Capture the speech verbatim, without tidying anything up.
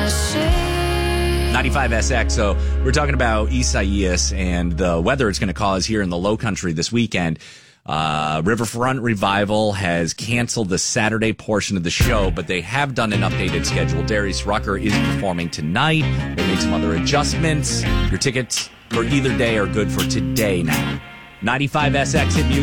ninety-five S X. So we're talking about Isaias and the weather it's going to cause here in the Low Country this weekend. Uh, Riverfront Revival has canceled the Saturday portion of the show, but they have done an updated schedule. Darius Rucker is performing tonight. They made some other adjustments. Your tickets for either day are good for today now. ninety-five S X hit music.